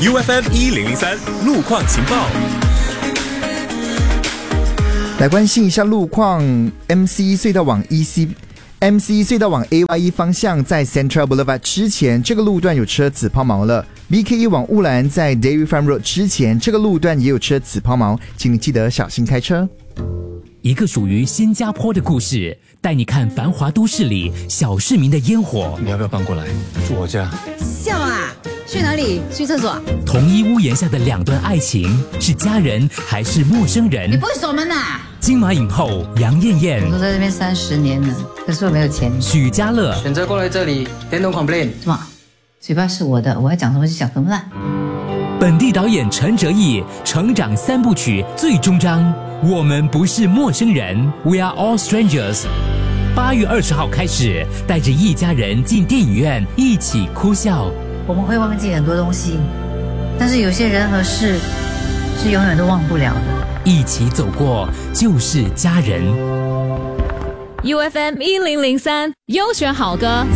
UFM1003 路况情报。 来关心一下路况 ，MC 隧道往 MC 隧道往 AYE 方向，在 Central Boulevard 之前，这个路段有车子抛锚了。BKE 往乌兰，在 Dairy Farm Road 之前，这个路段也有车子抛锚，请你记得小心开车。 一个属于新加坡的故事，带你看繁华都市里小市民的烟火。 你要不要搬过来住我家？ 笑啊！去哪里？去厕所？ 同一屋檐下的两段爱情，是家人还是陌生人？ 你不会锁门啊？ 金马影后杨艳艳， 我都在这边30年了，可是我没有钱。 许家乐选择过来这里 ，then don't complain。 什么？嘴巴是我的，我要讲什么就讲什么啦。 本地导演陈哲艺成长3部曲最终章，我们不是陌生人 ，We are all strangers。8月20号开始，带着一家人进电影院一起哭笑。 我们会忘记很多东西，但是有些人和事是永远都忘不了的。 一起走过就是家人。 UFM1003 优选好歌。